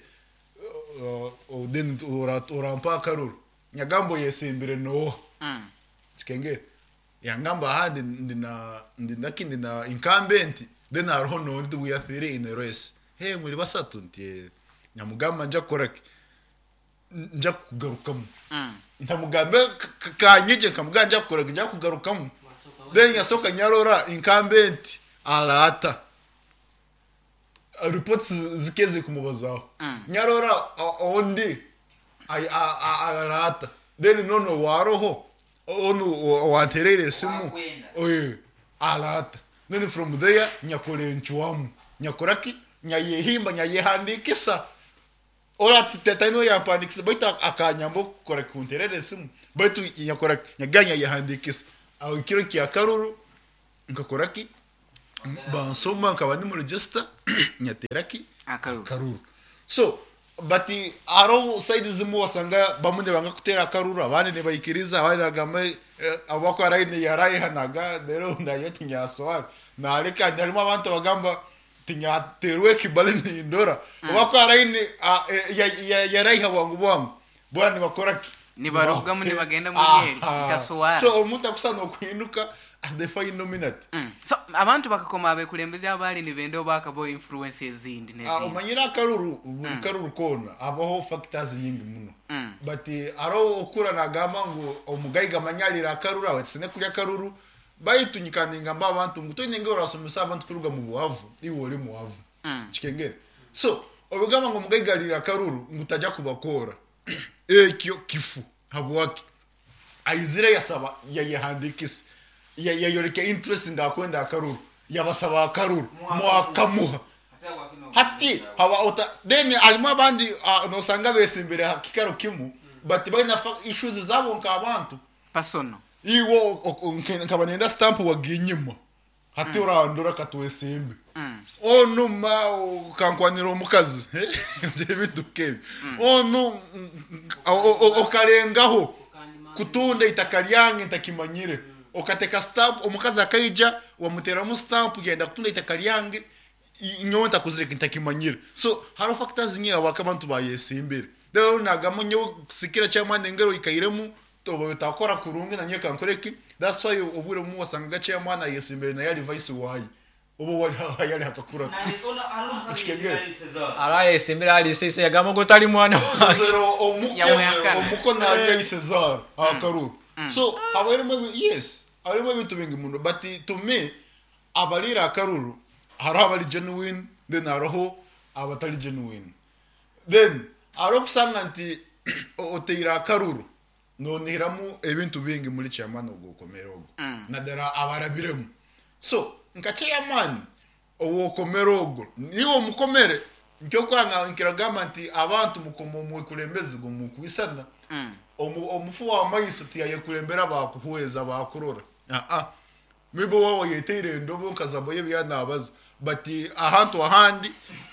[SPEAKER 3] den orampa karuru nyagambo yesimbire no kenge yangamba handi ndina incumbent then aroho no ndi we are three in a race muri basatu ntie nyamugamba nja koraki nja kugarukamo ntamugambe kanyije kamuganja nja koraki nja kugarukamo then yasoka nyarora incumbent alata reports zikeze kumubazaho nyarora ondi alata then nono waroho onu wanterere simu alata then from there nyakole nchuamu nyakoraki nyayehimba nyayehandikisa ora tetaino ya pandikisa baitu akanyambo kora kunterere simu baitu yakora nyaganya yahandikisa au kiro ki akaruru nkakoraki bansoma nkabani mu register nyateraki akaruru so bati aro side zimu wasanga bamunde banga kutera akaruru abandi ne bayikiriza abandi bagamba abako araine yaraye hanaga rero ndayo tinyaswara naleka ndalimo abantu bagamba tinyaterwe kibalini ndora abako araine yaraye hawangu bwangu bwana ni bakora
[SPEAKER 2] ni baruga mu ni bagenda mu yeri gaswara
[SPEAKER 3] so omuntu akusana okuinuka adefayi nominate
[SPEAKER 2] so abantu bakakoma abekulembeza abali ni bendo bakabo influences zindi nezindi
[SPEAKER 3] umanyira karuru kona abaho factors nyingi muno but aro okura nagamba ngo omugayiga manyalira karuru awetsene kulya karuru bayitunyikaninga mba abantu ngutonenge orasomesa abantu kuruga mu buhavu iwoli mu buhavu chikengere so obugamba ngo mugayiga lira karuru ngutajya kubakora ekyo kifu habwaki ayizire yasaba yahandikisi yayoreke interest ndakwenda akaruru yabasaba akaruru mwakamuha hati hawa ota then alima bandi no sanga besimbere hakikaro kimu but baina issues zabo nkabantu
[SPEAKER 2] pasono
[SPEAKER 3] iwo nkabanenda stamp waginyima hati urandura katwesembe ono ma kankwanira omukazi byebiduke ono okalengaho kutunda itakaliyange ntakimanyire okateka stamp omukazi akaija wamutera stamp genda kutunda itakaliyange nyonta kuzireka ntakimanyire so haro factors nyingi abakabantu bayesimbere rero nagamo nyo sikira cyamane ngero ikayiremu tobo takora kurungi na nyeka nkoreki that's why obure mu wasanga gace yamana yesimbere na yali vice wayi obo wali yali hakakura
[SPEAKER 4] araye simbere ali sese yagamo gotali mwana wa
[SPEAKER 3] zero omuko na ali Cesar akaru so yes awere bintu bingi muno but to me abalira akaruru haro abali genuine then aroho abatali genuine then arokusanga nti oteira akaruru no niramu ebintu bingi muri cyamana ugokomerogo nadara abarabiremu so nkacheya man owo komerogo niwo mukomere ncyo kwanga nkiragama nti abantu mukomo mu kulembeza go mu kwisana omufu wa mayiso tiyaye kulembera bakuhueza bakurora mibo wawo yetere ndobo nkazabo yebyana abaza but ahantu ahandi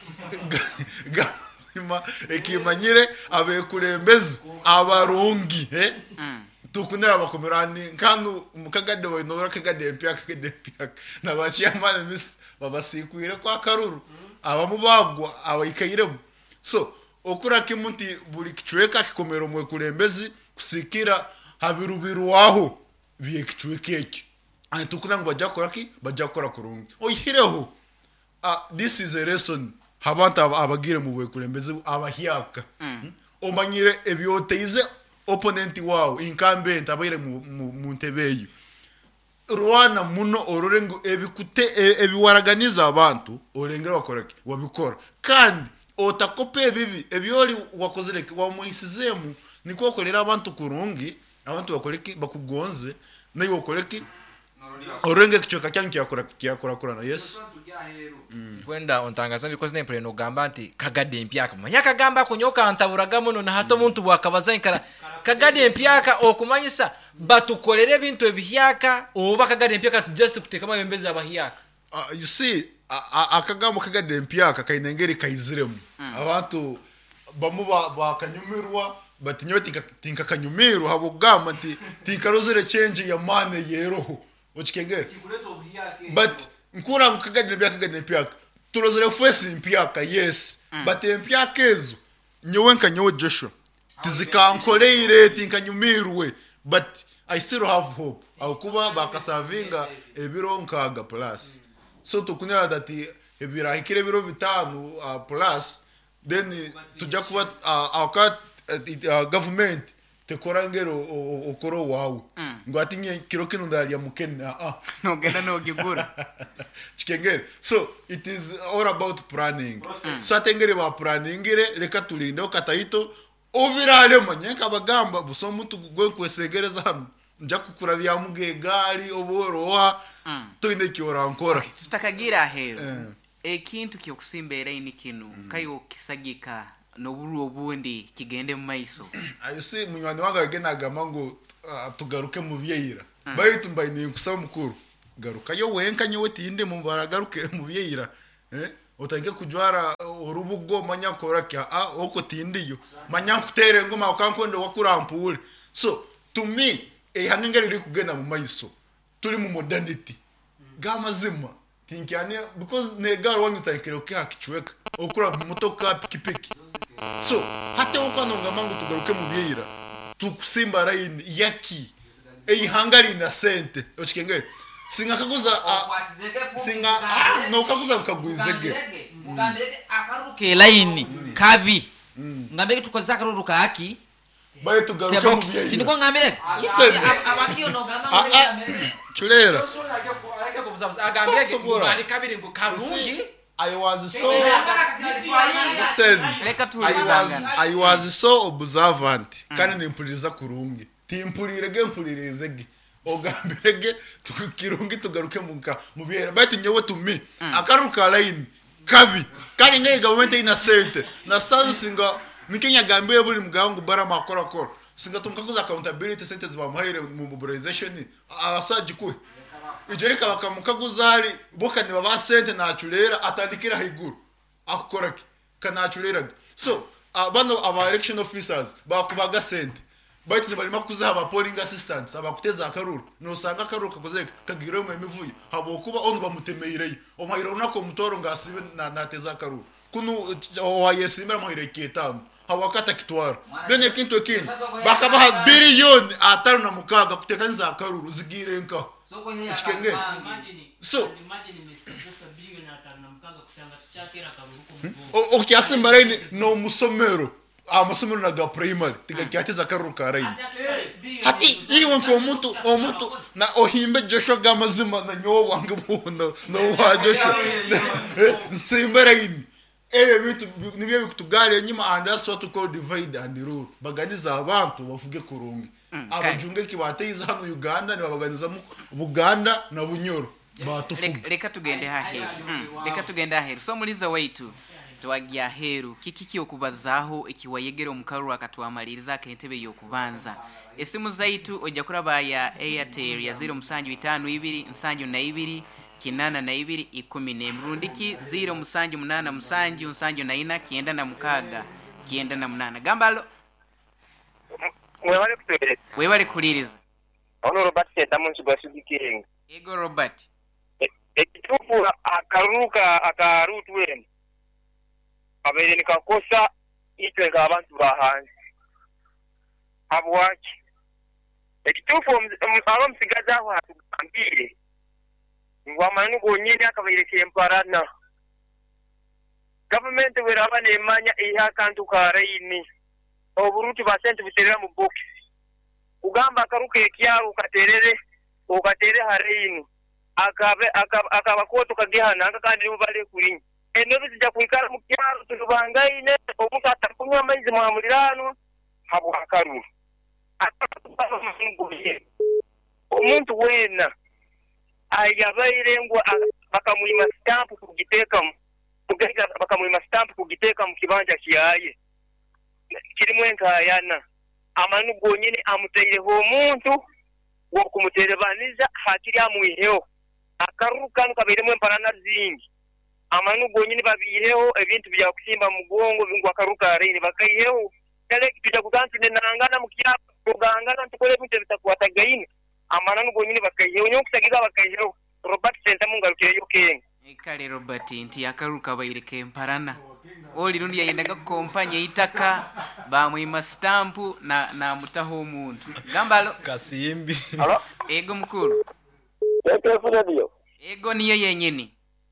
[SPEAKER 3] gasima ekimanyire abekulembeza abarungi tukunera bakomerani kanu mukagade we nora kagade mpya na bachiyamana mis babasikwire kwa karuru abamubagwa abayikayiremo so okura kimunti buli kichweka kikomero mwe kulembezi kusikira habirubiru waho biye kichweke eki tukuna ngo bajya kora kurungi oyihireho this is a lesson habanta abagire mu bwe kulembezi abahiyaka omanyire ebyoteize opponent wao incumbent abayire mu ntebeyo Rwana muno ororengo ebikute ebiwaraganiza abantu orengera wakoraki wabikora kandi otakope bibi ebyoli wakozereke wamuhisizemu niko kolera abantu kurungi abantu bakoreki bakugonze nayo wakoreki orenge kichoka cyanki yakora na yes
[SPEAKER 4] kwenda ontangaza because nempre no gamba nti kagade mpyaka manya kagamba kunyoka antaburagamo no hato muntu bwakabaza inkara kagade mpyaka okumanyisa batukolere ebintu ebihyaka oba kagade mpyaka just kuteka mabembeza abahyaka
[SPEAKER 3] you see akagamba kagade mpyaka kainengeri kaiziremu abantu bamu bakanyumirwa batinyoti tinka kanyumiru habo gamba nti tinkarozere change ya mane yeroho ochikengere but nkura kagade mpyaka turozere fwesi mpyaka yes but mpyaka ezo nyowenka nyowe Joshua tizikankoleire tinkanyumirwe but I still have hope akuba bakasavinga ebiro nkaga plus so tukunera that ebirahikire biro bitanu plus then tujya kuba aka government tekora ngero okoro wawe ngo atinye kiro kino ndali mukene
[SPEAKER 2] no genda no gigura
[SPEAKER 3] chikengere so it is all about planning so atengere ba planning reka tulinde okataito obirale manyenka bagamba buso muntu gwe kwesegereza hano nja kukura bya mugegali oboroha toine kiora ankora
[SPEAKER 2] tutakagira hero ekintu kyokusimbera ini kinu kayo kisagika n'oburu obundi kigende mu maiso.
[SPEAKER 3] ayusi munywani wangu agenaga mango tugaruke mu byeyira bayitu mbaye ni kusaba mukuru garuka yo wenka nyewe tinde mu baragaruke mu byeyira utange kujwara urubugo manya koraka oko tindiyo manya kutere ngoma ukankondo wakurampule so to me hangengeri ri kugenda mu maiso turi mu modernity gamazima tinkyane because negaro wanyu tankero ke hakichweka okura motoka pikipiki so hata ukanonga mangu tugaruke mu byeyira tukusimba rain yaki hangari na sente ochikengere singa kakuza singa no kakuza nkagwizege
[SPEAKER 1] ngambeke akaruke line kabi ngambeke tukoza akaruka haki
[SPEAKER 3] baye tugaruke mu byeyira
[SPEAKER 1] tiniko ngambeke abakiyo no ngambeke
[SPEAKER 3] chulera
[SPEAKER 4] agambeke bari kabiri ngo karungi
[SPEAKER 3] I was so listen I was so observant kandi nimpuliriza kurungi timpulirege mpulirezege ogambirege tukirungi tugaruke mu byera bati nyewe tumi akaruka line kabi kandi ngai government ina sente na sansinga mikenya gambiye buli mugangu bara makora singa tumkakuza accountability sente ziba muhaire mu mobilization asaji ku ijereka bakamukaguzari boka ni baba sente na chulera atandikira higuru akoraki kana chulera so bano aba election officers bakubaga sente bati ni balima kuza aba polling assistants abakuteza akaruru no sanga akaruru kakozeka kagire mu emivuyo habo kuba onu bamutemeireye omahiro unako mutoro ngasibe na teza akaruru kunu wayesimira mahire kietamu hawakata kitwara bene kintu kindi bakabaha billion atari na mukaga kutekanza akaruru zigire nka ikenge so okiasimba raini no musomero amasomero na primary tigakyateza akaruru karaini hati iwe ko omuntu na ohimbe Joshua gamazima na nyo wange buno no wa Joshua simba raini bitu nibyo bikutugare nyuma andaso what to call divide and rule baganiza abantu bavuge kurungi abajunge kibateiza hano Uganda ni babaganiza mu Buganda na Bunyoro batufuga
[SPEAKER 2] reka tugende haheru so muliza waitu twagia heru kiki okubazaho ikiwayegera omukaru akatwamaliriza akentebe yokubanza esimu zaitu ojja kuraba ya Airtel ya 0752 kinana na 210 mrundiki 0788 kienda na mukaga kienda na munana gambalo wewale kuliriza
[SPEAKER 9] ono Robert Seta munsi basudikirenga
[SPEAKER 2] ego Robert
[SPEAKER 9] ekitufu akaruka akarutu wenu abere nikakosa itwe ngabantu bahanze abwachi ekitufu abamsigaza aho hatugambire ngwamanu gonyine akabayirekeye mparana government weraba nemanya iha kantu karaini oburuti basente buterera mu box ugamba akaruka ekyaro ukatere hareini akabakoto kagihana akakandi mubale kurinyi enobi zijja kuikala mu kyaro tubangaine omuntu atakunywa amaizi mwamulirano habo akaru omuntu wena ayabairengwa bakamuyima stamp kugiteka mu kibanja kiyaye kirimu enkayana amanu gonyine amuteireho omuntu wokumuterebaniza hakiri amwiheho akaruka nukabeiremu emparana zingi amanu gonyine babiheho ebintu bya kusimba mugongo bingwa akaruka arini bakaiheho kale kituja kuganti nangana mu kiyapo kugangana tukole ebintu bitakwatagaine amanu gonyine bakaiheho nyokusagiza bakaiheho Robert Senta mungarukire yokenga
[SPEAKER 2] ekale Robert nti akaruka bayireke emparana oli rundi yayendaga kompanya itaka bamwima stamp na mutaho omuntu gambalo
[SPEAKER 4] kasimbi
[SPEAKER 9] alo
[SPEAKER 2] ego mukuru
[SPEAKER 9] radio
[SPEAKER 2] ego niyo yenyini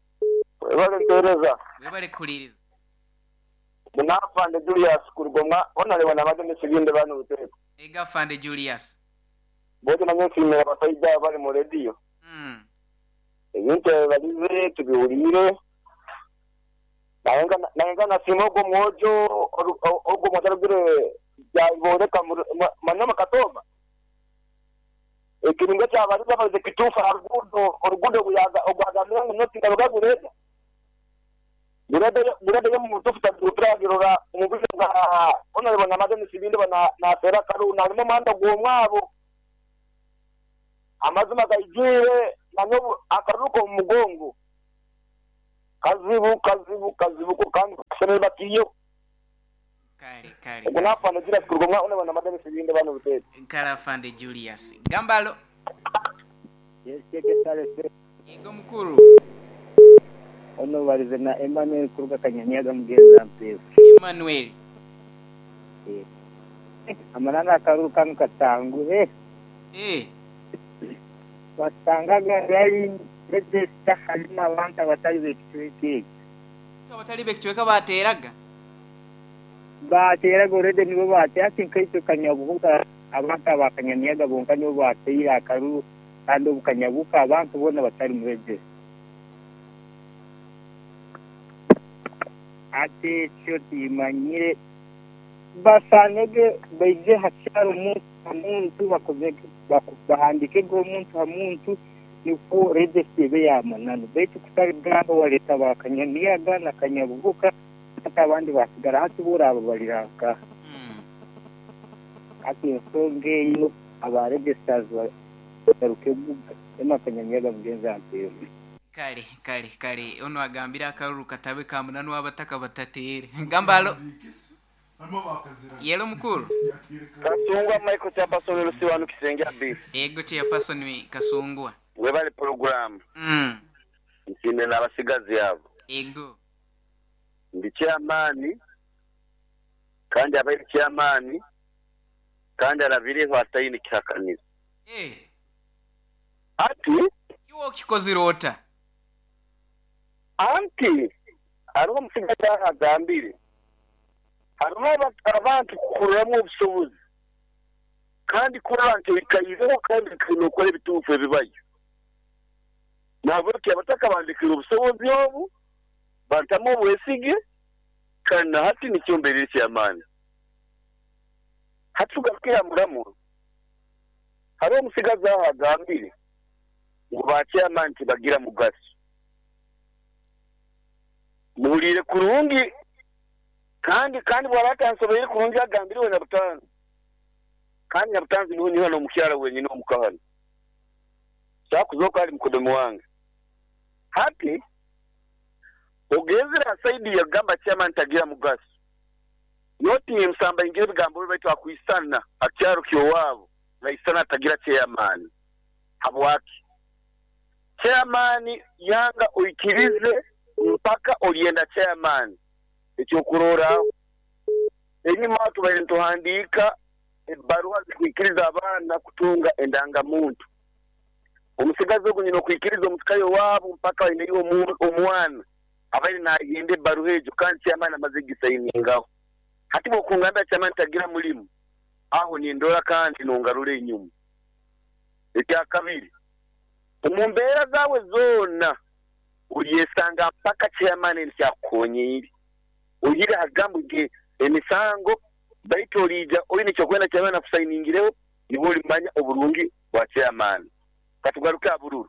[SPEAKER 2] webale kuliriza
[SPEAKER 9] munafande Julius kurugomwa onalewa nabagende siginde bano uteko
[SPEAKER 2] ega fande Julius
[SPEAKER 9] bote nanyo kimera abasaida bali mu radio ebintu balize tubiwulire nayenga na simo go mojo ogo modarugire yaboneka manyama katoma ekiringa cyabariza baze kitufa orugundo buyaga ogwaga mengo noti ngabagureza Burada mu tufuta tutragirora umubije nga onareba namadeni sibinde bana na tera karu na mo manda gwomwabo amazima gayigire nanyo akaruko mugongo kazibu ko kandi kusene bakiyo
[SPEAKER 2] kale
[SPEAKER 9] kuna fanda jira kurugomwa onareba namadeni sibinde bana butete
[SPEAKER 2] kala fande Julius Gambalo
[SPEAKER 10] yeseke sale
[SPEAKER 2] ego mukuru
[SPEAKER 10] ono barize na Emmanuel kuruga kanyanyaga mugenza mpese
[SPEAKER 2] Emmanuel
[SPEAKER 10] amarana karu kanu katangu wasangaga gari bede halina wanta batari bekitweke
[SPEAKER 2] batari bekitweka bateraga
[SPEAKER 10] urede nibo batera kinkaito kanyabuka abantu bakanyanyaga bonka nibo batera karu kandi ubukanyabuka abantu bona batari murede ate choti manyire basanege beje hacharo umuntu bakozege bahandike go umuntu niko rede sebe yamanano betu kutaga waleta bakanyaniyaga na kanyabuguka atabandi basigara hatubura abo bariraka ati songeyo abarede stars baruke buga emakanyaniyaga mugenza mpero
[SPEAKER 2] kale ono agambira akaruru katabe kamunanu abataka batatere Gambalo yelo mukuru
[SPEAKER 9] kasungwa Michael Chapason lusiwanu kisenge abi
[SPEAKER 2] ego Chapason kasungwa
[SPEAKER 9] webale program nsine nabasigazi yabo
[SPEAKER 2] ego
[SPEAKER 9] ndi chairman kandi abaye chairman kandi arabiri hwatayini kirakanisa ati
[SPEAKER 2] iwo kikozirota
[SPEAKER 9] anti ariho musigazi agambire hariho abantu kukuramo ubusobozi kandi kuri abantu bikayizeho kandi kinokora ibitufu bibayo nabo abataka bandikira ubusobozi yobu bantamo bwesige kandi hati nicyombere cy'amana hatugaruke muramo hariho musigazi agambire ngo bacyamana bagira mugaso muhurire kurungi kandi bwaratansobeye kurungi agambiriwe na butanzi kandi na butanzi niho hano mukyara wenyine omukahana cyakuzoka ari mukodomo wange hati ogezera saidi ya gamba cyama ntagira mugaso yoti msamba ingire bigambo bibaitwa akwisana akyaro kiwabo na isana atagira chairman habwaki chairman yanga uikirize mpaka olienda chairman ekyo kurora enyuma watu bayentuhandika ebaruwa zikwikiriza abana kutunga endanga muntu umusigazi ogunyino kwikiriza omutukayo wabo mpaka ine omwana abaye na yende baruhejo kandi chairman amazigisa iningaho hati bokungamba chairman tagira mulimu aho ni ndora kandi nongarure inyuma ekya kabiri umumbera zawe zona uliyesanga mpaka chairman ncyakonyiri ugira hagambo nge emisango baitolija oyine cyokwenda chairman akusainingireho niboli manya oburungi wa chairman katugaruka bururu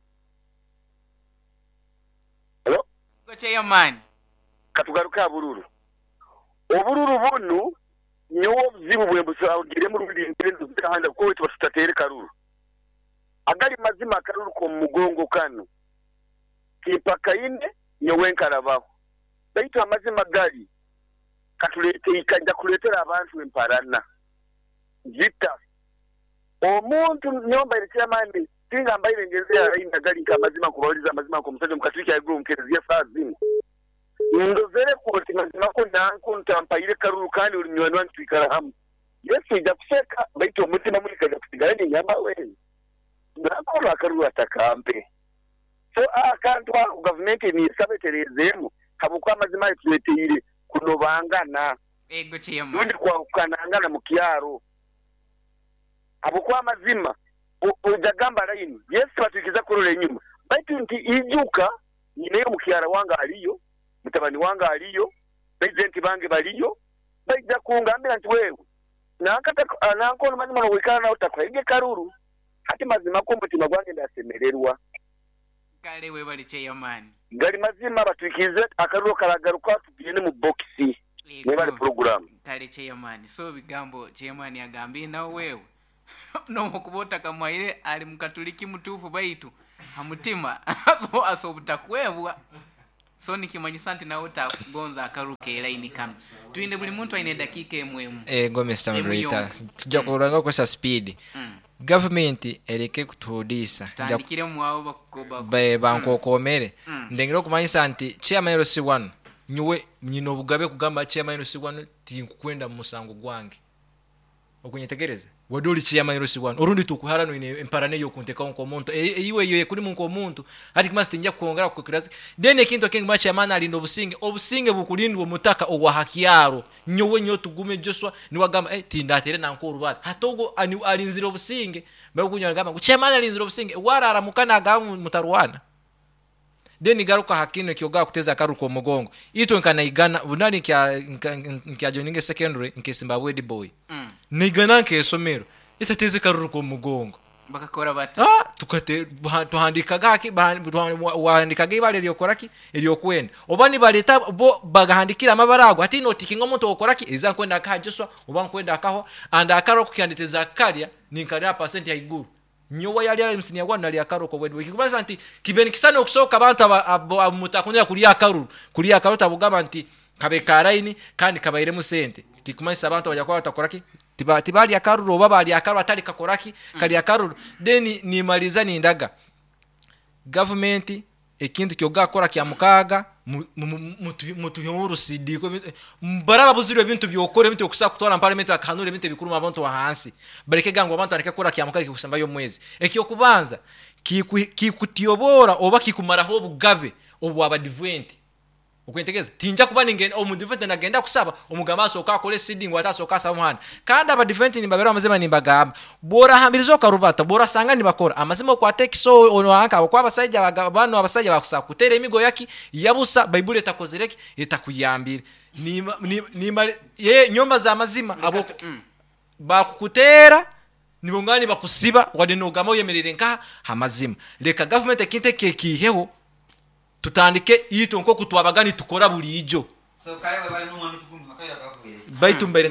[SPEAKER 9] hello
[SPEAKER 2] chairman
[SPEAKER 9] katugaruka bururu obururu bunu nyowo zibu bwembusa ugire mu rubindire ndahanda ko wetu batatere karuru agali mazima karuru ko mugongo kano kipaka ine nyowenkarabaho baitu amazima gali katulete ikanja kuletera abantu emparana zita omuntu nyomba irekera mandi tinga mbaire ngezera ina gali kamazima kubaliza amazima ko musaje mukatulika ya group kerezia fazini ndozere ko timazima ko nanko ntampaire karuru kandi uri nywanwa ntwikara hamu yesu ija kuseka baitu umutima muri kaja kusigara ni nyamba wewe ndakora akaruru atakampe so akantu government ni sabeterezemo habukwa amazima yitweteire kunobangana
[SPEAKER 2] ego chairman
[SPEAKER 9] ndi kwa kanangana mu kyaro habukwa amazima ujagamba line yesu batukiza kurole nyuma baitu nti ijuka nyine mu kyara wanga aliyo mutabani wanga aliyo president bange baliyo baija kungambira nti wewe nakata nanko mazima no wikana na utakwege karuru hati mazima ko mutima gwange ndasemererwa
[SPEAKER 2] kale we bali chairman
[SPEAKER 11] gali mazima batukize akaruro karagaruka tugende mu boxi ne bali program
[SPEAKER 2] kale chairman so bigambo chairman agambi na wewe no mukubota kamwaire ali mukatoliki mutufu baitu hamutima so asobutakwebwa so nikimanyisa nti nawe takugonza akaruke line kano tuinde buli muntu aine dakika emwemu
[SPEAKER 6] go Mr. Moderator tujja kuranga kwa speed government ereke kutuhodisa
[SPEAKER 2] tandikire mwabo bakoba
[SPEAKER 6] bankokomere ndengero kumanyisa nti chairman LC1 nyuwe nyino bugabe kugamba chairman LC1 tinkukwenda mu musango gwange okunyetegereza wadoli chairman LC1 urundi tukuharano ine emparane yo kunteka onko muntu iwe yo kuri munko muntu hati kuma stinja kuongera ku kirazi dene kinto kingi ma chairman ali ndo obusinge bukulindwa mutaka ogwa hakiyaro nyowe nyo tugume Joshua ni wagamba tindatere nanko rubata hatogo alinzira obusinge bakunywa ngamba ku chairman alinzira obusinge warara mukana gamu mutaruwana deni garuka hakino kyoga kuteza karuko mugongo ito nkana igana bunali nkya joininge secondary nkesimba wedi boy nigana nke somero itateze karuko mugongo
[SPEAKER 2] bakakora bati
[SPEAKER 6] tukate tuhandika gaki wahandika gibale lyokoraki elyokwenda obani baleta bo bagahandikira amabarago ati notiki ngomuntu okoraki iza kwenda akajoswa obankwenda akaho anda akaro kukyanditeza kalya ninkali % ya iguru nyowa yali msinia gwana ali akaroko wedwe kikubaza nti kibeni kisana okusoka abantu mutakunira kuli akarota abugaba nti kabekaraini kandi kabaire mu sente kikumanyisa abantu bajya kwa batakoraki tibali akaruro baba ali akaruro atali kakoraki kali akaruro deni ni maliza ni ndaga government ekintu kyoga kora kya mukaga mutuhimuru sidiko mbaraba buziro ebintu byokore bintu okusa kutora parliament akanure bintu bikuru abantu wahansi bareke gango abantu areke kora kya mukaga kusamba yo mwezi ekyo kubanza kikutiyobora oba kikumaraho bugabe obu abadivent ukwentegeza tinja kuba ninge omudivent nagenda kusaba omugamaso okakole seeding watasoka samuhana kandi abadivent ni babera amazima ni bagamba bora hambirizo karubata bora sanga ni bakora amazima kwa tekso ono anka kwa basajja bagabano abasajja bakusa kutera emigo yaki yabusa bible etakozereki etakuyambira ni ye nyomba za amazima abo bakutera nibongani bakusiba wadenogamo yemerere nka hamazima leka government ekinte kekiheho tutandike ito nko kutwabagani tukora bulijo
[SPEAKER 1] so kale bali mu mwami tukuntu akaira kakwire
[SPEAKER 6] baitu mbere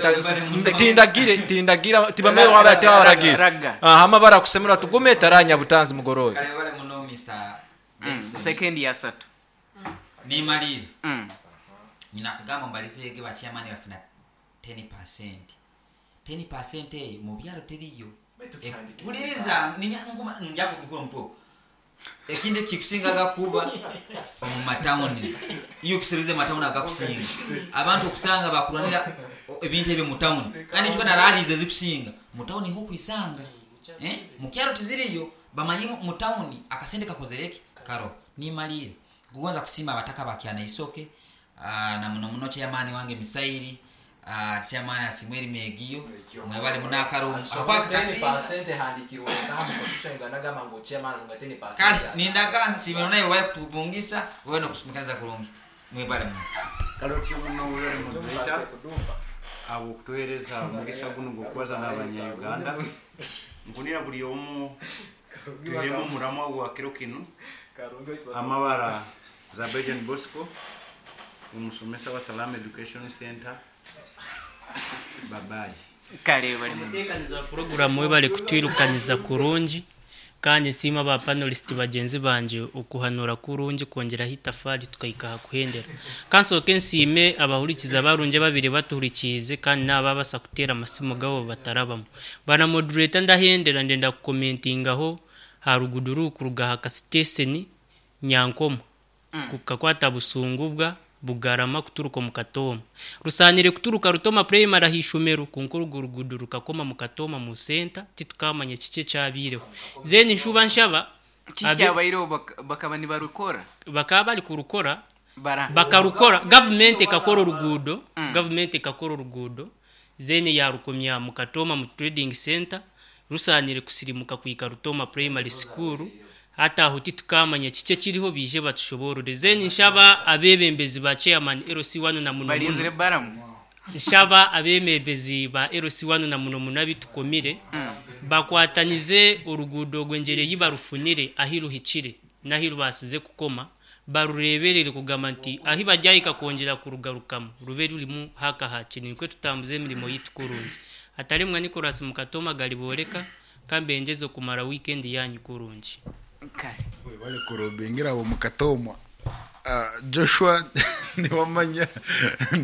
[SPEAKER 6] tindagira tibameye wabate waragira hama bara kusemura tugume taranya butanzi mugoroye
[SPEAKER 1] kale bali muno Mr.
[SPEAKER 2] second ya satu
[SPEAKER 1] ni malire nyina kagamba mbalizege ba chairman bafina 10% mu byaro teriyo buliriza njya kudukura mpo ekinde kikusinga gakuba mu matowns iyo kuserize matowns agakusinga abantu okusanga bakuranira ebintu ebe mu town kandi cyo na ralize zikusinga mu town ho kwisanga mu kyaro tiziriyo bamanyi mu town akasende kakozereki karo ni malire kugonza kusima abataka bakyana isoke na muno chairman wange Misairi chairman Asimweri Megiyo mwebale munakaro akwaka kasi
[SPEAKER 6] % handikirwa kama kushusha nganaga ngo chairman ungateni %.
[SPEAKER 1] Kali nindaganza simene wale kutubungisa wewe no kusimikaniza kulungi mwebale mu
[SPEAKER 5] kaloti muno ule moderator abo kutoereza mugisa guno gokwaza n'abanya Uganda nkunira buli omu turemo murama wa kirokino amabara za Belgian Bosco umusomesa wa Salam Education Center babaye
[SPEAKER 2] kale bali
[SPEAKER 8] mutekaniza program we bali kutwirukaniza kurungi kanye sima ba panelist bagenzi banje okuhanura kurungi kongera hitafali tukayika kuhendera kanso kensime abahurikiza barunje babiri batuhurikize kandi nababasa kutera amasimo gabo batarabamo bana moderator ndahendera ndenda commentingaho haruguduru kurugaha ka station Nyankoma kukakwata busungubwa bugarama kuturuka mu Katoma rusanire kuturuka Rutoma primary hishumeru kunkurugurugudu rukakoma mu Katoma mu center titukamanye cike cyabireho zeni nshuba nshaba
[SPEAKER 2] kicyabayiro bakabani barukora
[SPEAKER 8] bakabali kurukora bakarukora government ikakora urugudo government ikakora urugudo zeni yarukomya mu Katoma mu trading center rusanire kusirimuka kwika Rutoma primary school hata huti tukamanya cike kiriho bije batushoborore zeni nshaba abebembezi ba chairman LC1 na muno
[SPEAKER 2] balinzire baramu
[SPEAKER 8] nshaba abemebezi ba LC1 na muno munabitukomire bakwatanize urugudo gwenjere yibarufunire ahiruhikire nahiru basize kukoma barureberere kugama nti ahi bajyayika kongera kurugarukamo rube rurimu haka hakini nikwe tutambuze imirimo yitukurungi atari mwa Nicolas Mukatoma galiboreka kambengezo kumara weekend yanyu kurungi
[SPEAKER 2] kare
[SPEAKER 3] wale kurobengera abo Mukatoma Joshua ni wamanya